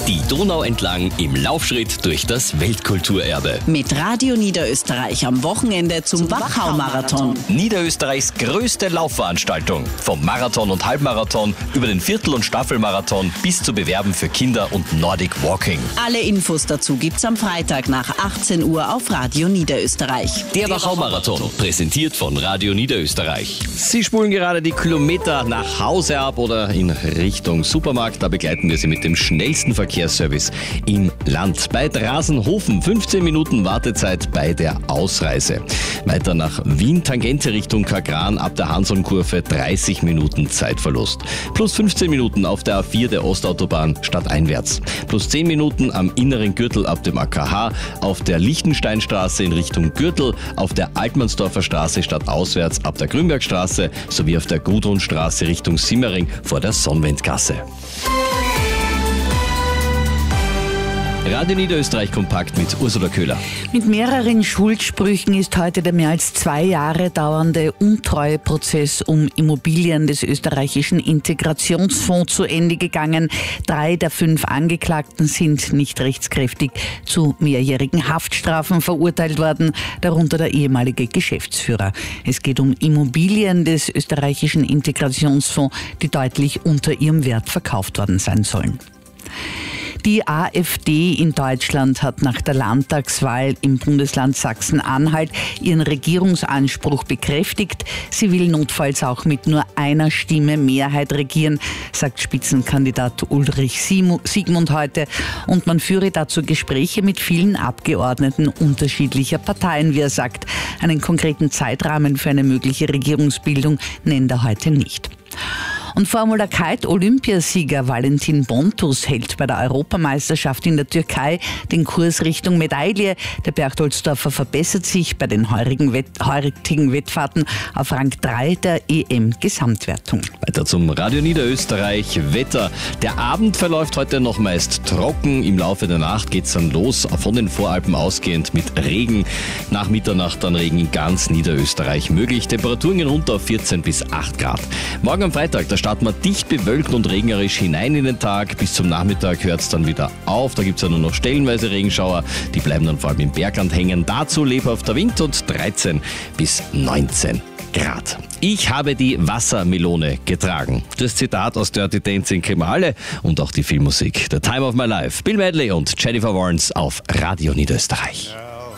Die Donau entlang im Laufschritt durch das Weltkulturerbe. Mit Radio Niederösterreich am Wochenende zum Wachau-Marathon. Niederösterreichs größte Laufveranstaltung. Vom Marathon und Halbmarathon über den Viertel- und Staffelmarathon bis zu Bewerben für Kinder und Nordic Walking. Alle Infos dazu gibt's am Freitag nach 18 Uhr auf Radio Niederösterreich. Der Wachau-Marathon, präsentiert von Radio Niederösterreich. Sie spulen gerade die Kilometer nach Hause ab oder in Richtung Supermarkt. Da begleiten wir Sie mit dem schnellsten Verkehrsservice im Land. Bei Drasenhofen 15 Minuten Wartezeit bei der Ausreise. Weiter nach Wien, Tangente Richtung Kagran, ab der Hanselnkurve 30 Minuten Zeitverlust. Plus 15 Minuten auf der A4 der Ostautobahn stadteinwärts. Plus 10 Minuten am inneren Gürtel ab dem AKH, auf der Lichtensteinstraße in Richtung Gürtel, auf der Altmannsdorfer Straße stadtauswärts ab der Grünbergstraße sowie auf der Gudrunstraße Richtung Simmering vor der Sonnwendgasse. Radio Niederösterreich kompakt mit Ursula Köhler. Mit mehreren Schuldsprüchen ist heute der mehr als 2 Jahre dauernde Untreueprozess um Immobilien des österreichischen Integrationsfonds zu Ende gegangen. 3 der 5 Angeklagten sind nicht rechtskräftig zu mehrjährigen Haftstrafen verurteilt worden, darunter der ehemalige Geschäftsführer. Es geht um Immobilien des österreichischen Integrationsfonds, die deutlich unter ihrem Wert verkauft worden sein sollen. Die AfD in Deutschland hat nach der Landtagswahl im Bundesland Sachsen-Anhalt ihren Regierungsanspruch bekräftigt. Sie will notfalls auch mit nur einer Stimme Mehrheit regieren, sagt Spitzenkandidat Ulrich Siegmund heute. Und man führe dazu Gespräche mit vielen Abgeordneten unterschiedlicher Parteien, wie er sagt. Einen konkreten Zeitrahmen für eine mögliche Regierungsbildung nennt er heute nicht. Und Formula Kite-Olympiasieger Valentin Bontus hält bei der Europameisterschaft in der Türkei den Kurs Richtung Medaille. Der Berchtoldsdorfer verbessert sich bei den heurigen Wettfahrten auf Rang 3 der EM-Gesamtwertung. Weiter zum Radio Niederösterreich Wetter. Der Abend verläuft heute noch meist trocken. Im Laufe der Nacht geht's dann los, von den Voralpen ausgehend mit Regen. Nach Mitternacht dann Regen in ganz Niederösterreich möglich. Temperaturen gehen runter auf 14 bis 8 Grad. Morgen am Freitag, da starten wir dicht bewölkt und regnerisch hinein in den Tag. Bis zum Nachmittag hört es dann wieder auf. Da gibt es ja nur noch stellenweise Regenschauer. Die bleiben dann vor allem im Bergland hängen. Dazu lebhafter Wind und 13 bis 19 Grad. Ich habe die Wassermelone getragen. Das Zitat aus Dirty Dancing kennen wir alle und auch die Filmmusik. The Time of My Life. Bill Medley und Jennifer Warnes auf Radio Niederösterreich.